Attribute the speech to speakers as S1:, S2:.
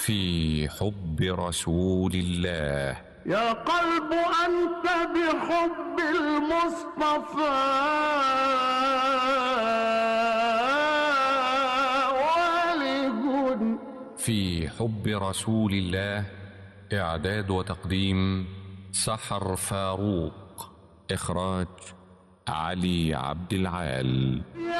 S1: في حب رسول الله.
S2: يا قلب أنت بحب المصطفى والد.
S1: في حب رسول الله. إعداد وتقديم سحر فاروق. إخراج علي عبد العال.